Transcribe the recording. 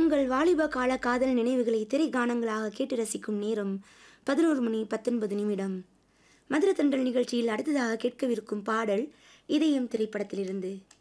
உங்கள் வாலிப கால காதல் நினைவுகளை திரை கானங்களாக கேட்டு ரசிக்கும் நேரம் 11:19 மதுர தண்டல் நிகழ்ச்சியில் அடுத்ததாக கேட்கவிருக்கும் பாடல் இதயம் திரைப்படத்திலிருந்து.